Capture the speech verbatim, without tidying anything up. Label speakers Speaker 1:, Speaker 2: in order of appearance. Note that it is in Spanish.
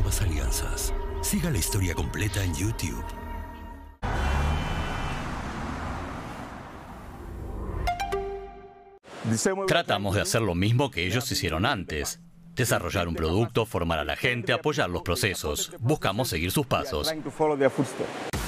Speaker 1: nuevas alianzas. Siga la historia completa en YouTube.
Speaker 2: Tratamos de hacer lo mismo que ellos hicieron antes. Desarrollar un producto, formar a la gente, apoyar los procesos. Buscamos seguir sus pasos.